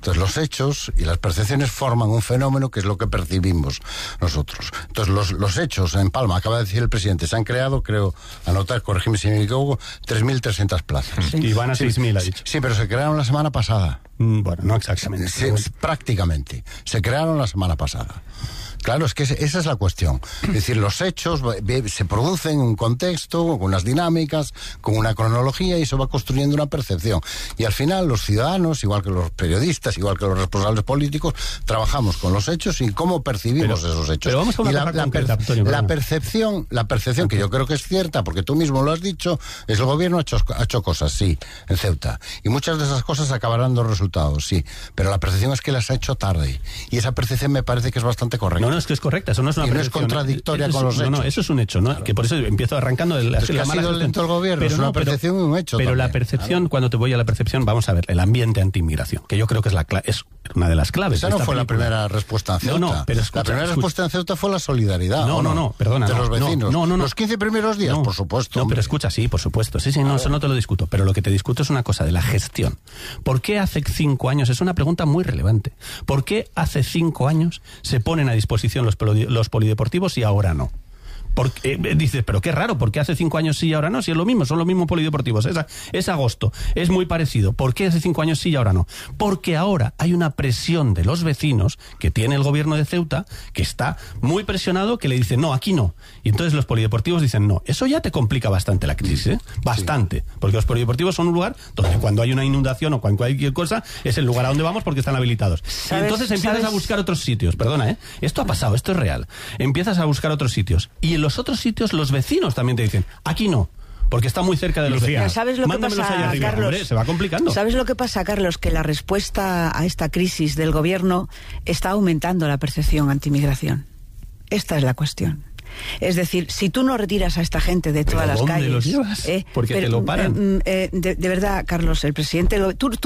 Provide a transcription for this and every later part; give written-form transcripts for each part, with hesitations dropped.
Entonces los hechos y las percepciones forman un fenómeno que es lo que percibimos nosotros. Entonces los hechos en Palma, acaba de decir el presidente, se han creado, creo, anotar, corregime si me equivoco, 3.300 plazas. Sí. Y van a 6.000, ha dicho. Sí, pero se crearon la semana pasada. Bueno, no exactamente. Prácticamente. Se crearon la semana pasada. Claro, es que esa es la cuestión. Es decir, los hechos se producen en un contexto, con unas dinámicas, con una cronología, y eso va construyendo una percepción. Y al final los ciudadanos, igual que los periodistas, igual que los responsables políticos, trabajamos con los hechos y cómo percibimos esos hechos. Pero vamos a una cosa concreta, Antonio, la percepción que yo creo que es cierta, porque tú mismo lo has dicho, es el gobierno ha hecho cosas, sí, en Ceuta. Y muchas de esas cosas acabarán dando resultados, sí. Pero la percepción es que las ha hecho tarde. Y esa percepción me parece que es bastante correcta. No, es que es correcta, eso no es una percepción. No es contradictoria con los hechos. No, eso es un hecho, ¿no? Claro. Que por eso empiezo arrancando la ha sido lento el gobierno, pero es una percepción y un hecho. Pero también. La percepción, cuando te voy a la percepción, vamos a ver, el ambiente anti-inmigración, que yo creo que es una de las claves. Esa no fue la primera respuesta en Ceuta. No, pero la primera respuesta en Ceuta fue la solidaridad. No, perdona. De los vecinos. No. Los 15 primeros días, por supuesto. No, pero escucha, sí, por supuesto. Sí, no, eso no te lo discuto. Pero lo que te discuto es una cosa de la gestión. ¿Por qué hace 5 años? Es una pregunta muy relevante. ¿Por qué hace 5 años se ponen a disposición los polideportivos y ahora no? Porque, dices, pero qué raro, ¿por qué hace 5 años sí y ahora no? Si es lo mismo, son los mismos polideportivos, es agosto, es muy parecido. ¿Por qué hace 5 años sí y ahora no? Porque ahora hay una presión de los vecinos que tiene el gobierno de Ceuta, que está muy presionado, que le dicen, no, aquí no. Y entonces los polideportivos dicen, no. Eso ya te complica bastante la crisis, ¿eh? Bastante. Porque los polideportivos son un lugar donde cuando hay una inundación o cualquier cosa, es el lugar a donde vamos porque están habilitados. Y entonces empiezas a buscar otros sitios, perdona, ¿eh? Esto ha pasado, esto es real. Empiezas a buscar otros sitios. Y en los otros sitios los vecinos también te dicen, aquí no, porque está muy cerca de los vecinos. ¿Sabes lo que pasa, Carlos? Hombre, se va complicando. ¿Sabes lo que pasa, Carlos? Que la respuesta a esta crisis del gobierno está aumentando la percepción anti-inmigración. Esta es la cuestión. Es decir, si tú no retiras a esta gente de todas las calles... ¿Dónde los llevas? Porque te lo paran. De verdad, Carlos, el presidente...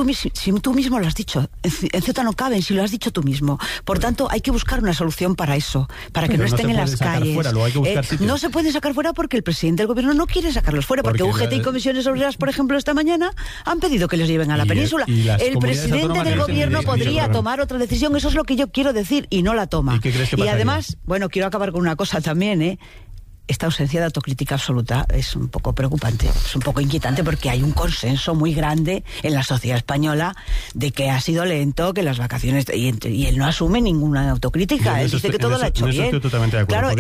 tú mismo lo has dicho. En Ceuta no caben, si lo has dicho tú mismo. Por tanto, hay que buscar una solución para eso, para que no estén en las calles. No se pueden sacar fuera porque el presidente del gobierno no quiere sacarlos fuera, porque UGT y Comisiones Obreras, por ejemplo, esta mañana han pedido que los lleven a la península. El presidente del gobierno podría tomar otra decisión, eso es lo que yo quiero decir, y no la toma. Y además, bueno, quiero acabar con una cosa también, esta ausencia de autocrítica absoluta es un poco preocupante, es un poco inquietante, porque hay un consenso muy grande en la sociedad española de que ha sido lento, que las vacaciones, y él no asume ninguna autocrítica, él dice que todo lo ha hecho bien. Estoy totalmente de acuerdo.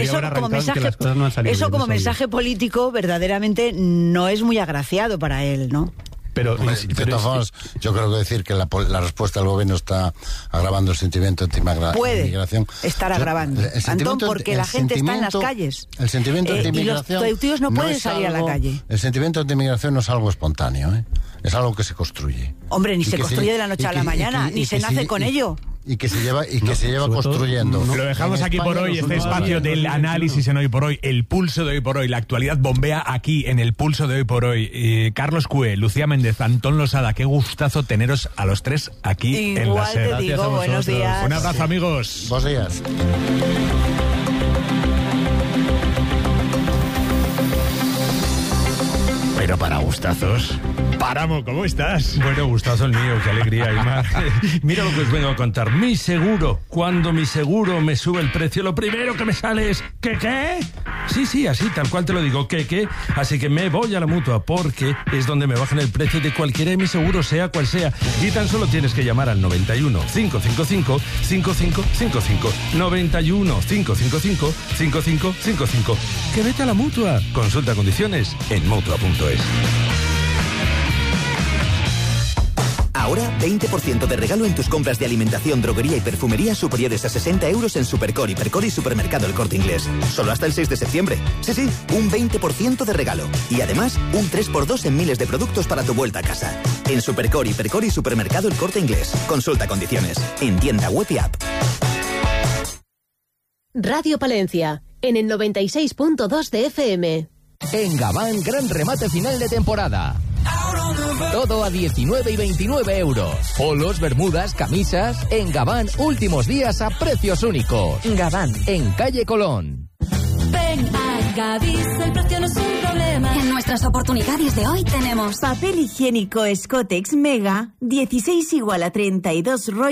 Claro, eso como mensaje político verdaderamente no es muy agraciado para él, ¿no? Pero de todas formas, yo creo que decir que la respuesta del gobierno está agravando el sentimiento anti-inmigración. Puede estar agravando, Antón, porque la gente está en las calles. El sentimiento anti-inmigración... Y los tíos no pueden salir a la calle. El sentimiento anti-inmigración no es algo espontáneo, ¿eh? Es algo que se construye. Hombre, ni se construye de la noche a la mañana, ni se nace con ello. Y que se lleva construyendo. Lo dejamos aquí por hoy, este espacio del análisis en Hoy por Hoy, el pulso de Hoy por Hoy, la actualidad bombea aquí en el pulso de Hoy por Hoy. Carlos Cue, Lucía Méndez, Antón Losada, qué gustazo teneros a los tres aquí en la SER. Igual te digo, buenos días. Un abrazo, amigos. Buenos días. Pero para gustazos. Páramo, ¿cómo estás? Bueno, gustazo el mío, qué alegría, Aymar. Mira lo que os vengo a contar. Mi seguro. Cuando mi seguro me sube el precio, lo primero que me sale es ¿qué? Sí, así, tal cual te lo digo, ¿qué? Así que me voy a la Mutua, porque es donde me bajan el precio de cualquiera de mis seguros, sea cual sea. Y tan solo tienes que llamar al 91 555 5555. 91 555 5555. Que vete a la Mutua. Consulta condiciones en Mutua.es. Ahora, 20% de regalo en tus compras de alimentación, droguería y perfumería superiores a 60 euros en Supercor, Hipercor y Supermercado El Corte Inglés. Solo hasta el 6 de septiembre. Sí, un 20% de regalo. Y además, un 3x2 en miles de productos para tu vuelta a casa. En Supercor, Hipercor y Supermercado El Corte Inglés. Consulta condiciones. En tienda web y app. Radio Palencia, en el 96.2 de FM. En Gabán, gran remate final de temporada. Todo a 19 y 29 euros. Polos, bermudas, camisas. En Gabán, últimos días a precios únicos. Gabán, en calle Colón. Ven a Gadis, el precio no es un problema. En nuestras oportunidades de hoy tenemos papel higiénico Scotex Mega, 16 igual a 32 rollos.